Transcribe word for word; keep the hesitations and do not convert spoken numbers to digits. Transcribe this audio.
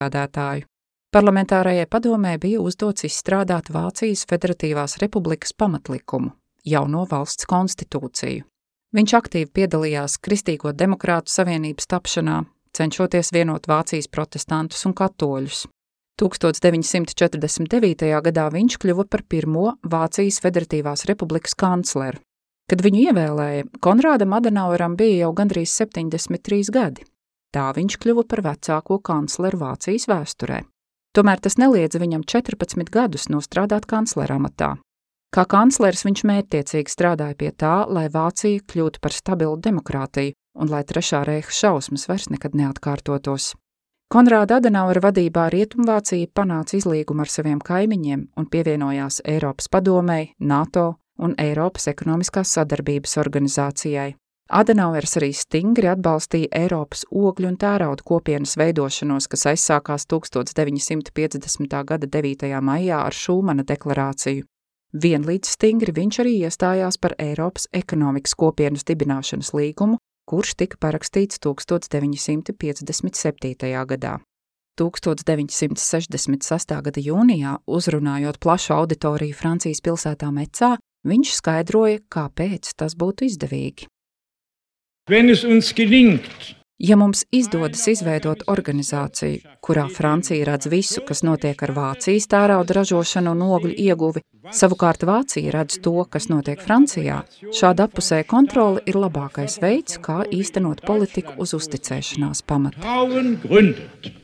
priekšsēdētāju. Parlamentārajai padomē bija uzdots izstrādāt Vācijas Federatīvās Republikas pamatlikumu, jauno valsts konstitūciju. Viņš aktīvi piedalījās Kristīgo demokrātu savienības tapšanā, cenšoties vienot Vācijas protestantus un katoļus. tūkstoš deviņi simti četrdesmit devītajā gadā viņš kļuva par pirmo Vācijas Federatīvās Republikas kancleru. Kad viņu ievēlēja, Konrādam Adenaueram bija jau gandrīz septiņdesmit trīs gadi. Tā viņš kļuva par vecāko kancleru Vācijas vēsturē. Tomēr tas neliedza viņam četrpadsmit gadus nostrādāt kanclera amatā. Kā kanclers viņš mērķtiecīgi strādāja pie tā, lai Vācija kļūtu par stabilu demokrātiju un lai Trešā reiha šausmas vairs nekad neatkārtotos. Konrāda Adenauera vadībā Rietumvācija panāca izlīgumu ar saviem kaimiņiem un pievienojās Eiropas padomei, NATO un Eiropas ekonomiskās sadarbības organizācijai. Adenauers arī stingri atbalstīja Eiropas ogļu un tērauda kopienas veidošanos, kas aizsākās tūkstoš deviņi simti piecdesmitā gada devītajā maijā ar Šūmana deklarāciju. Vienlīdz stingri viņš arī iestājās par Eiropas ekonomikas kopienas dibināšanas līgumu, kurš tika parakstīts tūkstoš deviņi simti piecdesmit septītajā gadā. tūkstoš deviņi simti sešdesmit sestā gada jūnijā, uzrunājot plašu auditoriju Francijas pilsētā Mecā, viņš skaidroja, kāpēc tas būtu izdevīgi. Ja mums izdodas izveidot organizāciju, kurā Francija redz visu, kas notiek ar Vācijas tērauda ražošanu un ogļu ieguvi, savukārt Vācija redz to, kas notiek Francijā, šāda appusēja kontrole ir labākais veids, kā īstenot politiku uz uzticēšanās pamata.